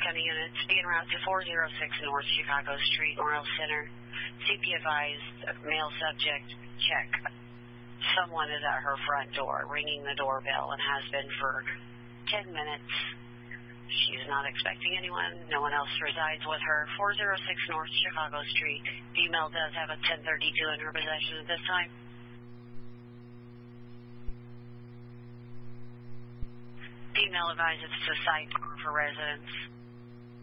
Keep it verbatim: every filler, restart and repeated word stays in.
County units, be en route to four oh six North Chicago Street, Morrell Center. C P advised, male subject, check. Someone is at her front door, ringing the doorbell, and has been for ten minutes. She's not expecting anyone. No one else resides with her. four oh six North Chicago Street. Female does have a ten thirty-two in her possession at this time. Female advises to site for residents.